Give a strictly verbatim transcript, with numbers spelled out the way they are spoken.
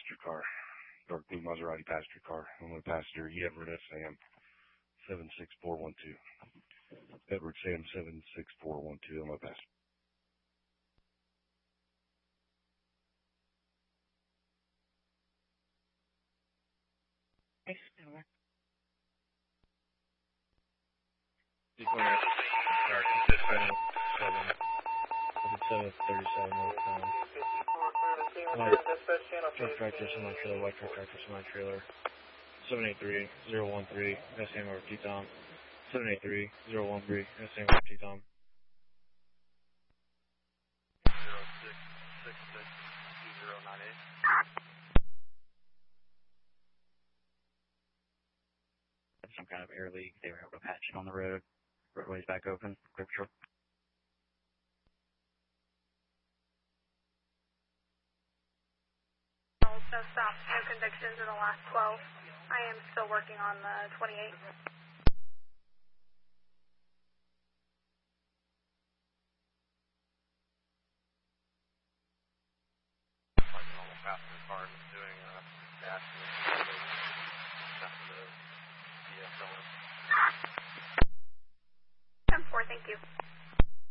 passenger car. Dark blue Maserati passenger car. Only passenger, Everett F. Sam, seven six four one two. Edward Sam, seven six four one two. Only passenger. Thanks, Miller. He's going to start consistent seven. seven thirty-seven northbound. Truck tractor, semi trailer, white truck tractor, semi trailer. seven eight three zero one three, S M over T Tom. seven eight three zero one three, S M over T Tom. zero six six six two zero nine eight. Some kind of air leak. They were able to patch it on the road. Roadway's back open. Quick short. Also stopped, no convictions in the last twelve. I am still working on the twenty-eight.